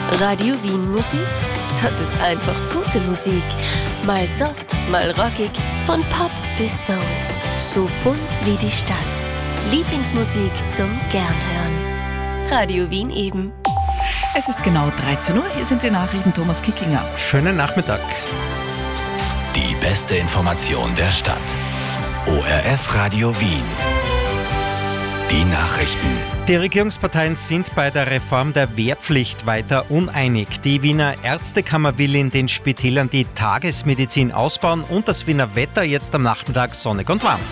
Radio Wien Musik, das ist einfach gute Musik. Mal soft, mal rockig, von Pop bis Soul. So bunt wie die Stadt. Lieblingsmusik zum Gernhören. Radio Wien eben. Es ist genau 13 Uhr, hier sind die Nachrichten, Thomas Kickinger. Schönen Nachmittag. Die beste Information der Stadt. ORF Radio Wien. Die Nachrichten. Die Regierungsparteien sind bei der Reform der Wehrpflicht weiter uneinig. Die Wiener Ärztekammer will in den Spitälern die Tagesmedizin ausbauen und das Wiener Wetter jetzt am Nachmittag sonnig und warm.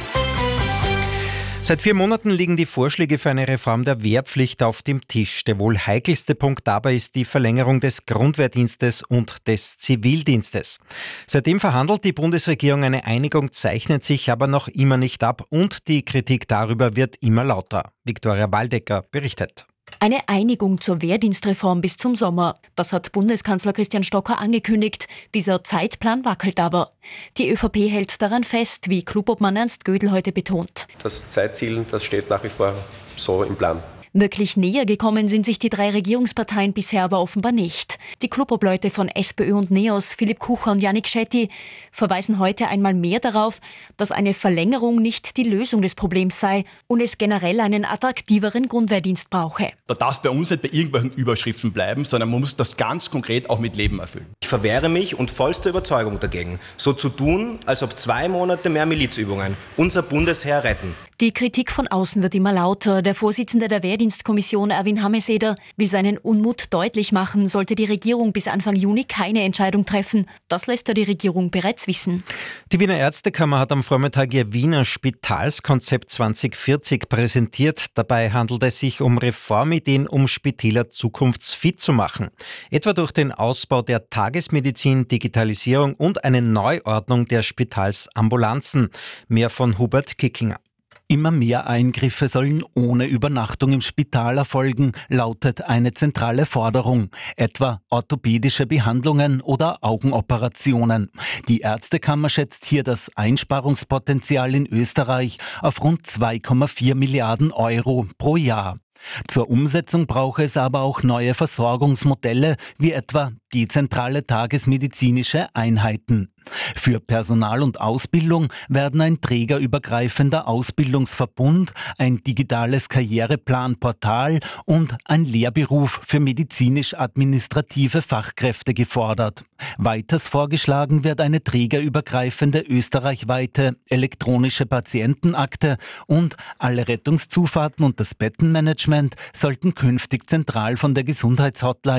Seit 4 Monaten liegen die Vorschläge für eine Reform der Wehrpflicht auf dem Tisch. Der wohl heikelste Punkt dabei ist die Verlängerung des Grundwehrdienstes und des Zivildienstes. Seitdem verhandelt die Bundesregierung, eine Einigung zeichnet sich aber noch immer nicht ab und die Kritik darüber wird immer lauter. Viktoria Waldecker berichtet. Eine Einigung zur Wehrdienstreform bis zum Sommer. Das hat Bundeskanzler Christian Stocker angekündigt. Dieser Zeitplan wackelt aber. Die ÖVP hält daran fest, wie Klubobmann Ernst Gödel heute betont. Das Zeitziel, das steht nach wie vor so im Plan. Wirklich näher gekommen sind sich die 3 Regierungsparteien bisher aber offenbar nicht. Die Klubobleute von SPÖ und NEOS, Philipp Kucher und Yannick Schetti, verweisen heute einmal mehr darauf, dass eine Verlängerung nicht die Lösung des Problems sei und es generell einen attraktiveren Grundwehrdienst brauche. Da darf es bei uns nicht bei irgendwelchen Überschriften bleiben, sondern man muss das ganz konkret auch mit Leben erfüllen. Ich verwehre mich und vollster Überzeugung dagegen, so zu tun, als ob 2 Monate mehr Milizübungen unser Bundesheer retten. Die Kritik von außen wird immer lauter. Der Vorsitzende der Wehrdienstkommission, Erwin Hameseder, will seinen Unmut deutlich machen, sollte die Regierung bis Anfang Juni keine Entscheidung treffen. Das lässt er die Regierung bereits wissen. Die Wiener Ärztekammer hat am Vormittag ihr Wiener Spitalskonzept 2040 präsentiert. Dabei handelt es sich um Reformideen, um Spitäler zukunftsfit zu machen. Etwa durch den Ausbau der Tagesmedizin, Digitalisierung und eine Neuordnung der Spitalsambulanzen. Mehr von Hubert Kickinger. Immer mehr Eingriffe sollen ohne Übernachtung im Spital erfolgen, lautet eine zentrale Forderung, etwa orthopädische Behandlungen oder Augenoperationen. Die Ärztekammer schätzt hier das Einsparungspotenzial in Österreich auf rund 2,4 Milliarden Euro pro Jahr. Zur Umsetzung brauche es aber auch neue Versorgungsmodelle, wie etwa dezentrale tagesmedizinische Einheiten. Für Personal und Ausbildung werden ein trägerübergreifender Ausbildungsverbund, ein digitales Karriereplanportal und ein Lehrberuf für medizinisch-administrative Fachkräfte gefordert. Weiters vorgeschlagen wird eine trägerübergreifende österreichweite elektronische Patientenakte und alle Rettungszufahrten und das Bettenmanagement sollten künftig zentral von der Gesundheitshotline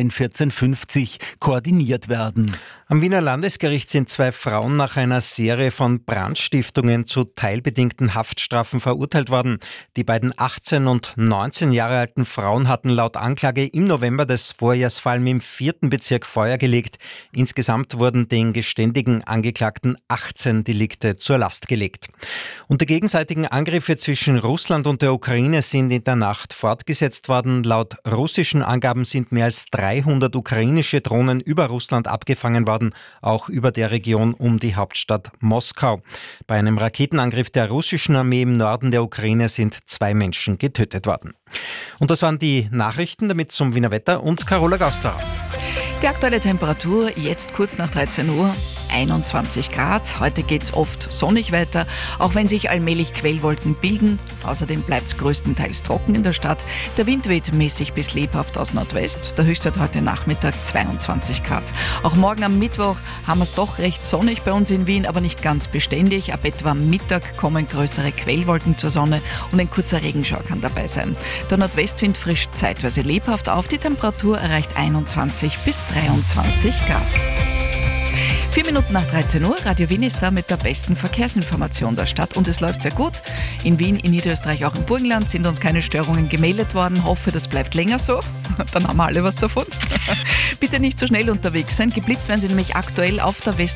1450 koordiniert werden. Am Wiener Landesgericht sind 2 Frauen nach einer Serie von Brandstiftungen zu teilbedingten Haftstrafen verurteilt worden. Die beiden 18 und 19 Jahre alten Frauen hatten laut Anklage im November des Vorjahres vor allem im 4. Bezirk Feuer gelegt. Insgesamt wurden den geständigen Angeklagten 18 Delikte zur Last gelegt. Und die gegenseitigen Angriffe zwischen Russland und der Ukraine sind in der Nacht fortgesetzt worden. Laut russischen Angaben sind mehr als 300 ukrainische Drohnen über Russland abgefangen worden, auch über der Region um die Hauptstadt Moskau. Bei einem Raketenangriff der russischen Armee im Norden der Ukraine sind 2 Menschen getötet worden. Und das waren die Nachrichten, damit zum Wiener Wetter und Carola Gausterer. Die aktuelle Temperatur jetzt kurz nach 13 Uhr. 21 Grad. Heute geht's oft sonnig weiter, auch wenn sich allmählich Quellwolken bilden. Außerdem bleibt's größtenteils trocken in der Stadt. Der Wind weht mäßig bis lebhaft aus Nordwest. Der Höchstwert heute Nachmittag 22 Grad. Auch morgen am Mittwoch haben wir es doch recht sonnig bei uns in Wien, aber nicht ganz beständig. Ab etwa Mittag kommen größere Quellwolken zur Sonne und ein kurzer Regenschauer kann dabei sein. Der Nordwestwind frischt zeitweise lebhaft auf. Die Temperatur erreicht 21 bis 23 Grad. 4 Minuten nach 13 Uhr, Radio Wien ist da mit der besten Verkehrsinformation der Stadt und es läuft sehr gut. In Wien, in Niederösterreich, auch im Burgenland sind uns keine Störungen gemeldet worden. Hoffe, das bleibt länger so. Dann haben wir alle was davon. Bitte nicht so schnell unterwegs sein. Geblitzt werden Sie nämlich aktuell auf der West